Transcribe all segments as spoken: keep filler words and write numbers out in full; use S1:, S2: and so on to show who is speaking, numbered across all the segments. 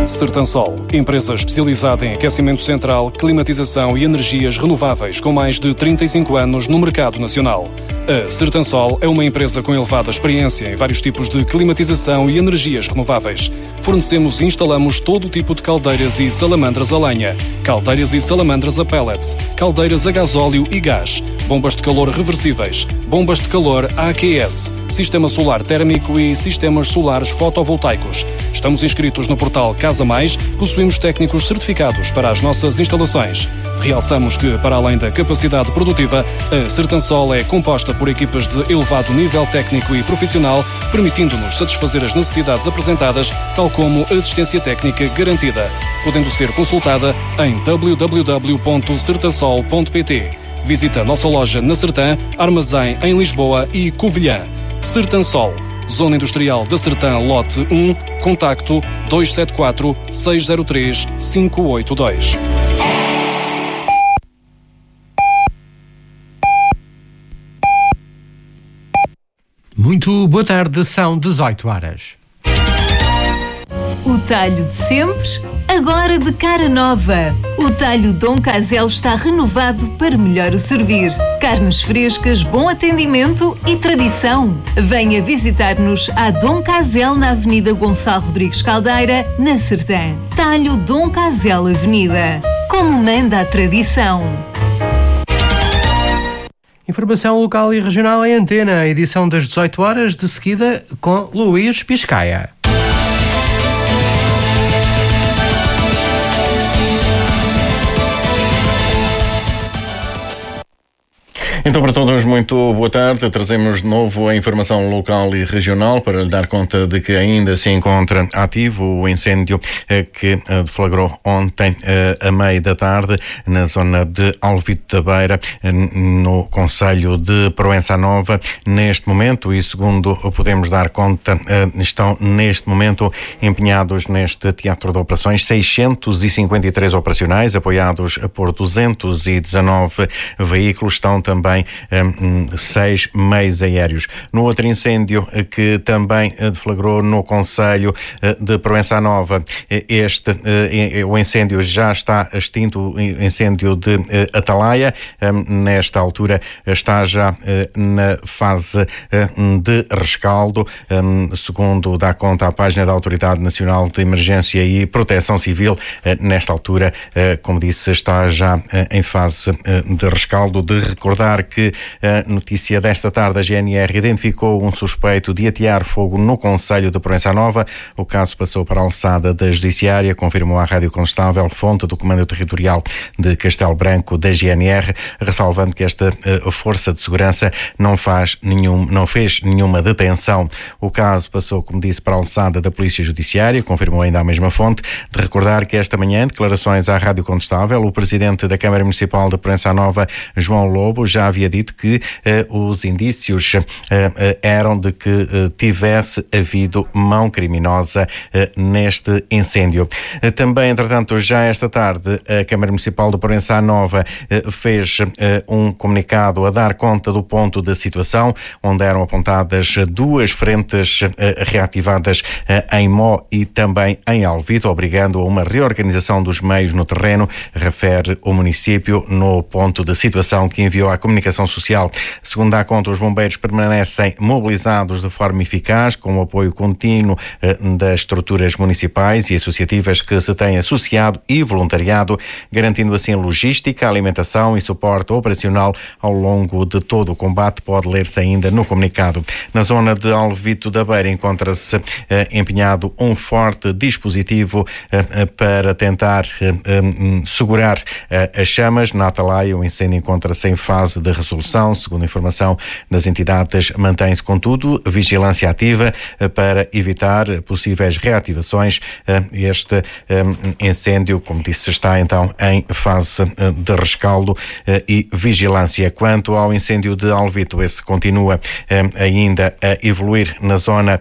S1: Sertansol, empresa especializada em aquecimento central, climatização e energias renováveis com mais de trinta e cinco anos no mercado nacional. A Sertansol é uma empresa com elevada experiência em vários tipos de climatização e energias renováveis. Fornecemos e instalamos todo o tipo de caldeiras e salamandras a lenha, caldeiras e salamandras a pellets, caldeiras a gasóleo e gás, bombas de calor reversíveis, bombas de calor A Q S, sistema solar térmico e sistemas solares fotovoltaicos. Estamos inscritos no portal Casa Mais, possuímos técnicos certificados para as nossas instalações. Realçamos que, para além da capacidade produtiva, a Sertansol é composta por equipas de elevado nível técnico e profissional, permitindo-nos satisfazer as necessidades apresentadas, tal como assistência técnica garantida, podendo ser consultada em w w w ponto sertansol ponto p t. Visita a nossa loja na Sertã, armazém em Lisboa e Covilhã. Sertansol, Zona Industrial da Sertã, lote um, contacto dois sete quatro, seis zero três, cinco oito dois.
S2: Muito boa tarde, são dezoito horas.
S3: O talho de sempre, agora de cara nova. O talho Dom Casel está renovado para melhor o servir. Carnes frescas, bom atendimento e tradição. Venha visitar-nos à Dom Casel na Avenida Gonçalo Rodrigues Caldeira, na Sertã. Talho Dom Casel Avenida. Como manda a tradição.
S2: Informação local e regional em antena, edição das dezoito horas, de seguida com Luís Piscaia.
S4: Então, para todos, muito boa tarde. Trazemos de novo a informação local e regional para lhe dar conta de que ainda se encontra ativo o incêndio que deflagrou ontem a meio da tarde na zona de Alvito da Beira, no concelho de Proença Nova. Neste momento, e segundo podemos dar conta, estão neste momento empenhados neste teatro de operações seiscentos e cinquenta e três operacionais, apoiados por duzentos e dezanove veículos. Estão também Um, seis meios aéreos. No outro incêndio que também deflagrou no concelho de Proença Nova, este, o incêndio já está extinto, o incêndio de Atalaia. Nesta altura está já na fase de rescaldo, segundo dá conta a página da Autoridade Nacional de Emergência e Proteção Civil. Nesta altura, como disse, está já em fase de rescaldo. De recordar que a notícia desta tarde, a G N R identificou um suspeito de atear fogo no concelho de Proença Nova. O caso passou para a alçada da Judiciária, confirmou à Rádio Constável, fonte do Comando Territorial de Castelo Branco da G N R, ressalvando que esta uh, força de segurança não faz nenhum, não fez nenhuma detenção. O caso passou, como disse, para a alçada da Polícia Judiciária, confirmou ainda a mesma fonte. De recordar que esta manhã, em declarações à Rádio Constável, o Presidente da Câmara Municipal de Proença Nova, João Lobo, já havia dito que uh, os indícios uh, uh, eram de que uh, tivesse havido mão criminosa uh, neste incêndio. Uh, também, entretanto, já esta tarde, a Câmara Municipal de Proença Nova uh, fez uh, um comunicado a dar conta do ponto de situação, onde eram apontadas duas frentes uh, reativadas uh, em Mó e também em Alvito, obrigando a uma reorganização dos meios no terreno, refere o município no ponto de situação que enviou à comunicação social. Segundo dá conta, os bombeiros permanecem mobilizados de forma eficaz, com o apoio contínuo eh, das estruturas municipais e associativas que se têm associado e voluntariado, garantindo assim logística, alimentação e suporte operacional ao longo de todo o combate, pode ler-se ainda no comunicado. Na zona de Alvito da Beira encontra-se eh, empenhado um forte dispositivo eh, eh, para tentar eh, eh, segurar eh, as chamas. Na Atalaia, o incêndio encontra-se em fase de resolução. Segundo a informação das entidades, mantém-se, contudo, vigilância ativa para evitar possíveis reativações. Este incêndio, como disse, está então em fase de rescaldo e vigilância. Quanto ao incêndio de Alvito, esse continua ainda a evoluir na zona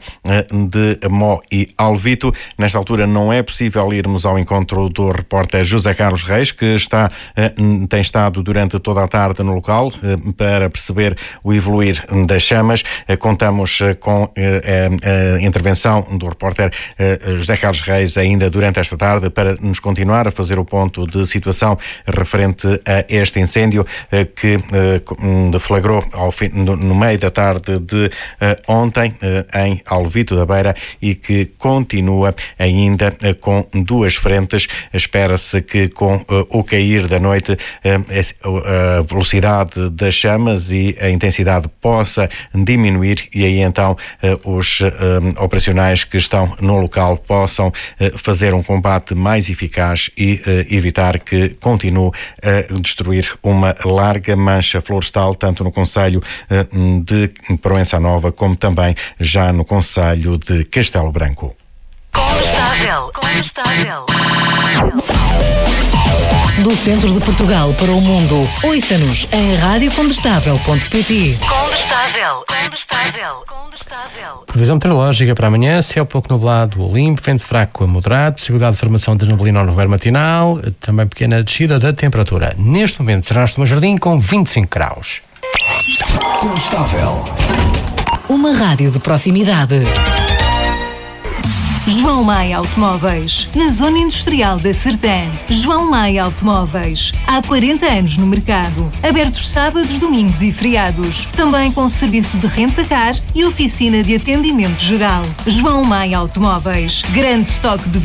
S4: de Mó e Alvito. Nesta altura não é possível irmos ao encontro do repórter José Carlos Reis, que está, tem estado durante toda a tarde no local, para perceber o evoluir das chamas. Contamos com a intervenção do repórter José Carlos Reis ainda durante esta tarde para nos continuar a fazer o ponto de situação referente a este incêndio que deflagrou ao fim, no, no meio da tarde de ontem em Alvito da Beira e que continua ainda com duas frentes. Espera-se que com o cair da noite a velocidade das chamas e a intensidade possa diminuir e aí então os operacionais que estão no local possam fazer um combate mais eficaz e evitar que continue a destruir uma larga mancha florestal, tanto no concelho de Proença Nova como também já no concelho de Castelo Branco.
S3: Condestável, condestável.
S5: Do centro de Portugal para o mundo, ouça-nos em rádio condestável ponto pt.
S3: Condestável, condestável, condestável.
S2: Previsão meteorológica para amanhã: céu pouco nublado ou limpo, vento fraco a moderado, possibilidade de formação de neblina no verão matinal, também pequena descida da temperatura. Neste momento será no Jardim com vinte e cinco graus.
S5: Condestável. Uma rádio de proximidade.
S3: João Maia Automóveis, na Zona Industrial da Sertã. João Maia Automóveis, há quarenta anos no mercado. Abertos sábados, domingos e feriados. Também com serviço de renta-car e oficina de atendimento geral. João Maia Automóveis, grande estoque de